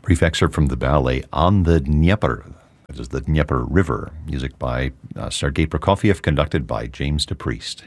Brief excerpt from the ballet On the Dnieper, that is the Dnieper River, music by Sergei Prokofiev, conducted by James DePriest.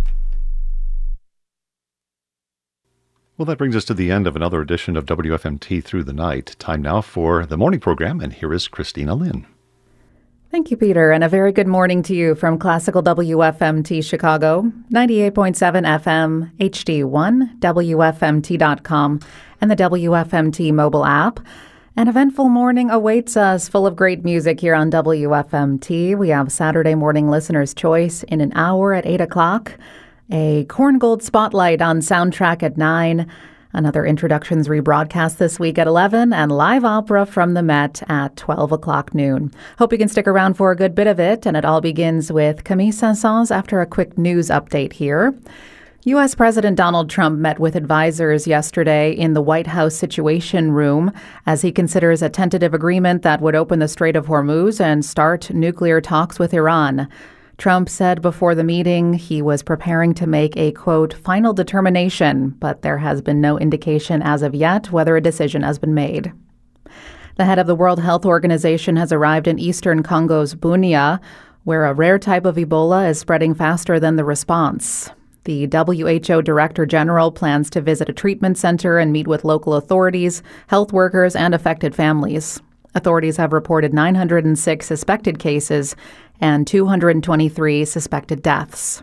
Well, that brings us to the end of another edition of WFMT Through the Night. Time now for the morning program, and here is Christina Lynn. Thank you, Peter, and a very good morning to you from Classical WFMT Chicago, 98.7 FM, HD1, WFMT.com, and the WFMT mobile app. An eventful morning awaits us, full of great music here on WFMT. We have Saturday Morning Listener's Choice in an hour at 8 o'clock, a Korngold Spotlight on Soundtrack at 9, another Introductions rebroadcast this week at 11, and live opera from the Met at 12 o'clock noon. Hope you can stick around for a good bit of it, and it all begins with Camille Saint-Saëns after a quick news update here. U.S. President Donald Trump met with advisors yesterday in the White House Situation Room as he considers a tentative agreement that would open the Strait of Hormuz and start nuclear talks with Iran. Trump said before the meeting he was preparing to make a, quote, final determination, but there has been no indication as of yet whether a decision has been made. The head of the World Health Organization has arrived in eastern Congo's Bunia, where a rare type of Ebola is spreading faster than the response. The WHO Director General plans to visit a treatment center and meet with local authorities, health workers, and affected families. Authorities have reported 906 suspected cases and 223 suspected deaths.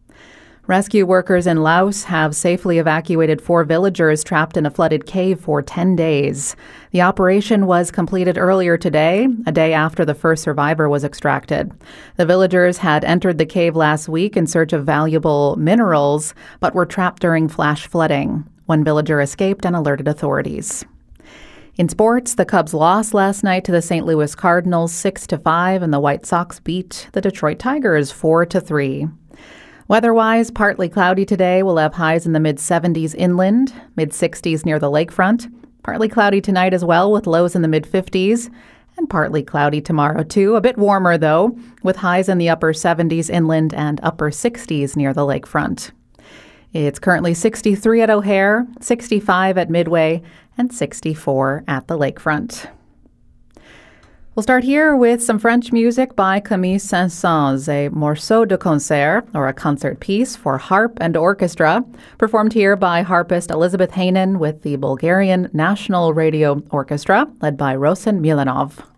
Rescue workers in Laos have safely evacuated 4 villagers trapped in a flooded cave for 10 days. The operation was completed earlier today, a day after the first survivor was extracted. The villagers had entered the cave last week in search of valuable minerals, but were trapped during flash flooding. One villager escaped and alerted authorities. In sports, the Cubs lost last night to the St. Louis Cardinals 6-5, and the White Sox beat the Detroit Tigers 4-3. Weather-wise, partly cloudy today. We'll have highs in the mid-70s inland, mid-60s near the lakefront. Partly cloudy tonight as well, with lows in the mid-50s. And partly cloudy tomorrow, too. A bit warmer, though, with highs in the upper 70s inland and upper 60s near the lakefront. It's currently 63 at O'Hare, 65 at Midway, and 64 at the lakefront. We'll start here with some French music by Camille Saint-Saëns, a morceau de concert, or a concert piece for harp and orchestra, performed here by harpist Elizabeth Hainin with the Bulgarian National Radio Orchestra, led by Rosen Milanov.